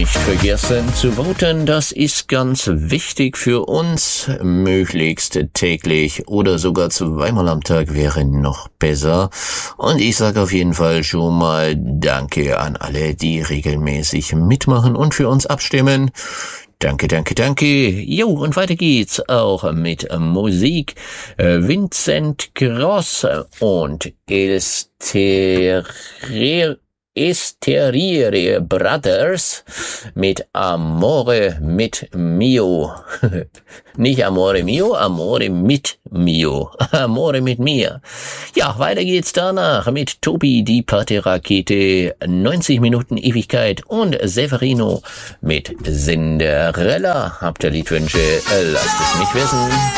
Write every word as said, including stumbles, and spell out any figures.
nicht vergessen zu voten, das ist ganz wichtig für uns. Möglichst täglich oder sogar zweimal am Tag wäre noch besser. Und ich sage auf jeden Fall schon mal Danke an alle, die regelmäßig mitmachen und für uns abstimmen. Danke, danke, danke. Jo, und weiter geht's auch mit Musik. Vincent Gross und Elster Esteriere Brothers mit Amore mit Mio. Nicht Amore Mio, Amore mit Mio. Amore mit mir. Ja, weiter geht's danach mit Tobi, die Partyrakete, neunzig Minuten Ewigkeit und Severino mit Cinderella. Habt ihr Liedwünsche? Lasst es mich wissen.